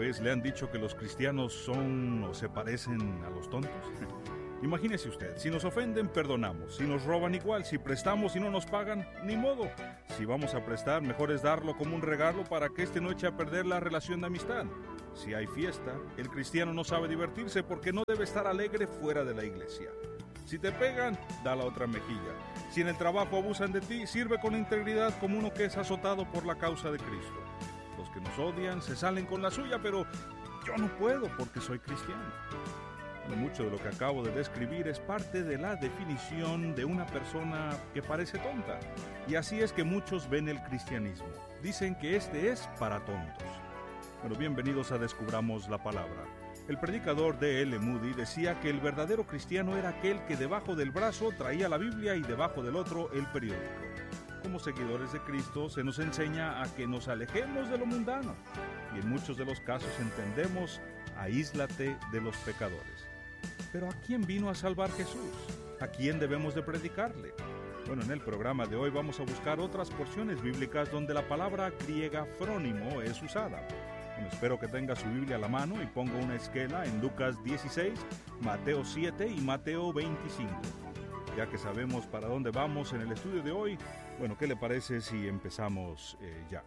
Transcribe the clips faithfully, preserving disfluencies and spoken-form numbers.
vez le han dicho que los cristianos son o se parecen a los tontos? Imagínese usted, si nos ofenden, perdonamos. Si nos roban, igual. Si prestamos y no nos pagan, ni modo. Si vamos a prestar, mejor es darlo como un regalo para que éste no eche a perder la relación de amistad. Si hay fiesta, el cristiano no sabe divertirse porque no debe estar alegre fuera de la iglesia. Si te pegan, da la otra mejilla. Si en el trabajo abusan de ti, sirve con integridad como uno que es azotado por la causa de Cristo. Los que nos odian se salen con la suya, pero yo no puedo porque soy cristiano. Bueno, mucho de lo que acabo de describir es parte de la definición de una persona que parece tonta. Y así es que muchos ven el cristianismo. Dicen que este es para tontos. Bueno, bienvenidos a Descubramos la Palabra. El predicador D L Moody decía que el verdadero cristiano era aquel que debajo del brazo traía la Biblia y debajo del otro el periódico. Como seguidores de Cristo se nos enseña a que nos alejemos de lo mundano. Y en muchos de los casos entendemos, aíslate de los pecadores. Pero ¿a quién vino a salvar Jesús? ¿A quién debemos de predicarle? Bueno, en el programa de hoy vamos a buscar otras porciones bíblicas donde la palabra griega frónimo es usada. Bueno, espero que tenga su Biblia a la mano y ponga una esquela en Lucas dieciséis, Mateo siete y Mateo veinticinco. Ya que sabemos para dónde vamos en el estudio de hoy, bueno, ¿qué le parece si empezamos eh, ya?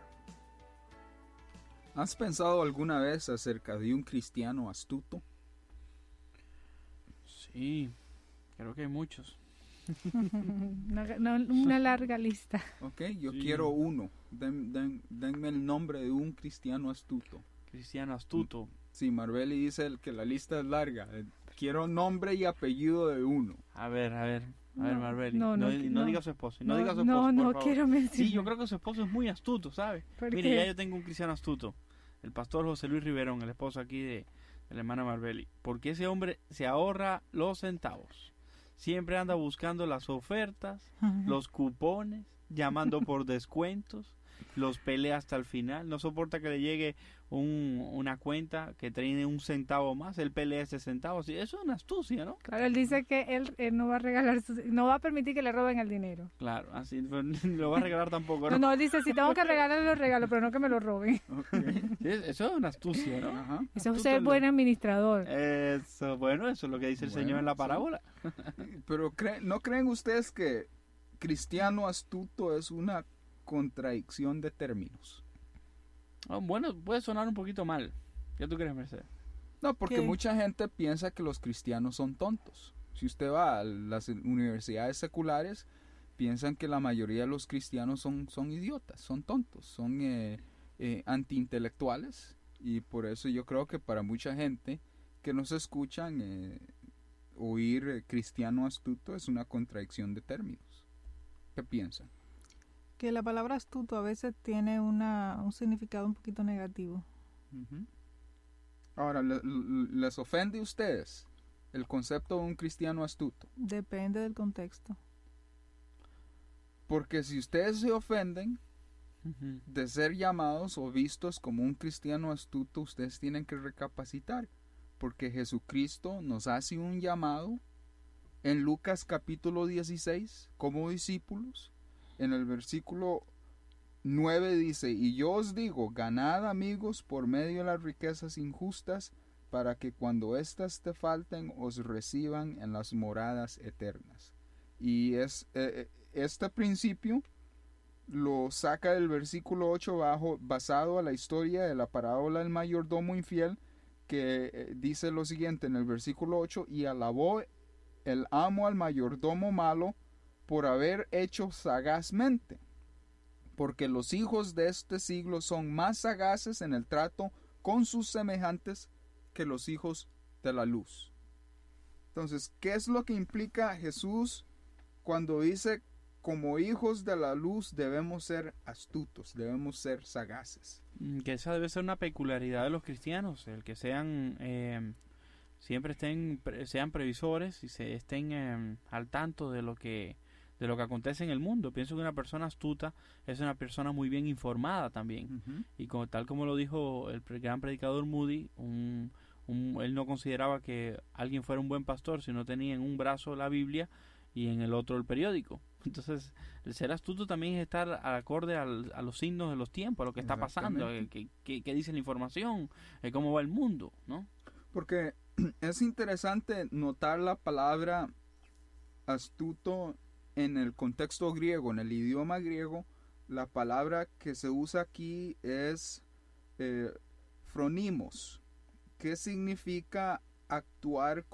¿Has pensado alguna vez acerca de un cristiano astuto? Sí, creo que hay muchos. una, una, una larga lista. Ok, yo Sí. quiero uno. Den, den, denme el nombre de un cristiano astuto. Cristiano astuto. Sí, Marbelli dice el que la lista es larga. Eh, Quiero nombre y apellido de uno. A ver, a ver, a ver, No, Marbelli. no, No, no, no no. diga su esposo. No, No, diga su no, esposo, no por favor. quiero mencionar. Sí, yo creo que su esposo es muy astuto, ¿sabe? ¿Por Mire, qué? ya yo tengo un cristiano astuto. El pastor José Luis Riverón, el esposo aquí de, de la hermana Marbelli. Porque ese hombre se ahorra los centavos. Siempre anda buscando las ofertas, los cupones, llamando por descuentos, los pelea hasta el final. No soporta que le llegue un, una cuenta que tiene un centavo más, él pelea ese centavo. Sí, eso es una astucia, ¿no? Claro, él dice que él, él no va a regalar, su- no va a permitir que le roben el dinero. Claro, así no lo va a regalar tampoco, No, ¿no? no, él dice, si tengo que regalarle los regalos, pero no que me lo roben. Okay. Sí, eso es una astucia, ¿no? Ajá. Eso es Astuto ser el- buen administrador. Eso, bueno, eso es lo que dice el Bueno, Señor en la sí. parábola. Pero cre- ¿no creen ustedes que cristiano astuto es una contradicción de términos? Ah, bueno, puede sonar un poquito mal. ¿Qué tú crees, Mercedes? No, porque ¿Qué? mucha gente piensa que los cristianos son tontos. Si usted va a las universidades seculares, piensan que la mayoría de los cristianos son, son idiotas, son tontos, son eh, eh, antiintelectuales. Y por eso yo creo que para mucha gente que nos escuchan, eh, oír eh, cristiano astuto es una contradicción de términos. ¿Qué piensan? Que la palabra astuto a veces tiene una, un significado un poquito negativo. Ujú. Ahora, le- le- ¿les ofende a ustedes el concepto de un cristiano astuto? Depende del contexto. Porque si ustedes se ofenden Ujú. de ser llamados o vistos como un cristiano astuto, ustedes tienen que recapacitar. Porque Jesucristo nos hace un llamado en Lucas capítulo dieciséis como discípulos. En el versículo nueve dice, y yo os digo, ganad amigos por medio de las riquezas injustas, para que cuando éstas te falten os reciban en las moradas eternas. Y es eh, este principio lo saca del versículo ocho bajo, basado a la historia de la parábola del mayordomo infiel, que eh, dice lo siguiente en el versículo ocho, y alabó el amo al mayordomo malo por haber hecho sagazmente, porque los hijos de este siglo son más sagaces en el trato con sus semejantes que los hijos de la luz. Entonces, ¿qué es lo que implica Jesús cuando dice como hijos de la luz debemos ser astutos, debemos ser sagaces? Mm, Que esa debe ser una peculiaridad de los cristianos, el que sean eh, siempre estén pre- sean previsores y se estén eh, al tanto de lo que de lo que acontece en el mundo. Pienso que una persona astuta es una persona muy bien informada también. Uh-huh. Y como, tal como lo dijo el pre- gran predicador Moody, un, un- él no consideraba que alguien fuera un buen pastor si no tenía en un brazo la Biblia y en el otro el periódico. Entonces, el ser astuto también es estar acorde al, a los signos de los tiempos, a lo que está pasando, eh, qué, qué, qué dice la información, eh, cómo va el mundo, ¿no? Porque es interesante notar la palabra astuto en el contexto griego, en el idioma griego. La palabra que se usa aquí es eh, phronimos, que significa actuar